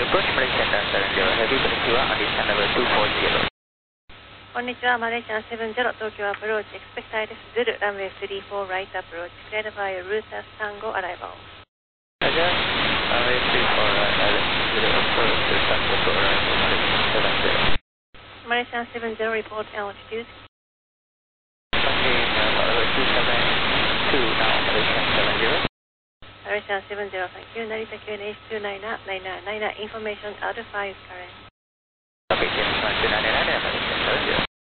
approach Malaysian 70, heavy Konnichiwa on descent level 240. こんにちは、マレーシアン70、東京アプローチ、expect ILS Zulu, runway 34 right approach, cleared by route as Tango arrival. Roger, runway 34 right Zulu approach to Tango arrival, Malaysian 70. Malaysian 70, report altitude. Okay, level 272 now, Malaysian 70. Malaysian 70, thank you. Narita QNH 299, information out of 5 current. Okay, James 1299, Malaysian 70.